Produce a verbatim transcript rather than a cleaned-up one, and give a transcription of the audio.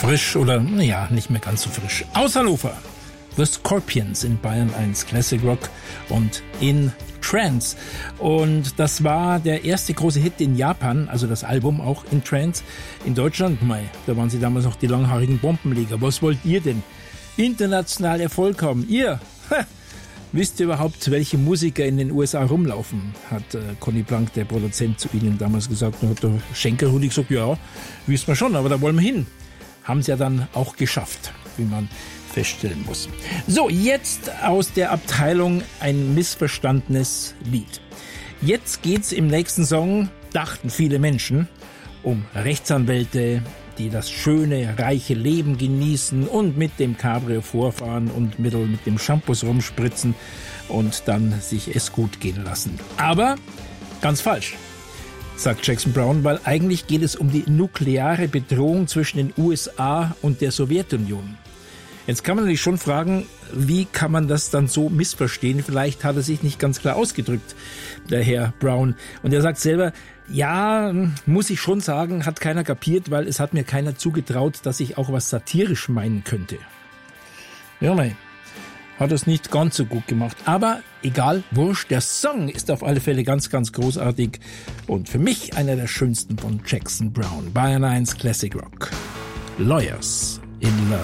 frisch oder, naja, nicht mehr ganz so frisch. Aus Hannover, The Scorpions in Bayern eins Classic Rock und in Trance. Und das war der erste große Hit in Japan, also das Album auch in Trance. In Deutschland, mei, da waren sie damals noch die langhaarigen Bombenleger. Was wollt ihr denn? International Erfolg haben. Ihr? Ha. Wisst ihr überhaupt, welche Musiker in den U S A rumlaufen? Hat äh, Conny Blank, der Produzent, zu ihnen damals gesagt. Und hat der Schenker-Rudi gesagt, ja, wissen wir schon, aber da wollen wir hin. Haben sie ja dann auch geschafft, wie man feststellen muss. So, jetzt aus der Abteilung ein missverstandenes Lied. Jetzt geht's im nächsten Song, dachten viele Menschen, um Rechtsanwälte, die das schöne, reiche Leben genießen und mit dem Cabrio vorfahren und mit, mit dem Shampoos rumspritzen und dann sich es gut gehen lassen. Aber ganz falsch, sagt Jackson Browne, weil eigentlich geht es um die nukleare Bedrohung zwischen den U S A und der Sowjetunion. Jetzt kann man natürlich schon fragen, wie kann man das dann so missverstehen? Vielleicht hat er sich nicht ganz klar ausgedrückt, der Herr Browne. Und er sagt selber, ja, muss ich schon sagen, hat keiner kapiert, weil es hat mir keiner zugetraut, dass ich auch was satirisch meinen könnte. Ja, nein, hat es nicht ganz so gut gemacht. Aber egal, wurscht, der Song ist auf alle Fälle ganz, ganz großartig. Und für mich einer der schönsten von Jackson Browne. Bayern eins Classic Rock. Lawyers in Love.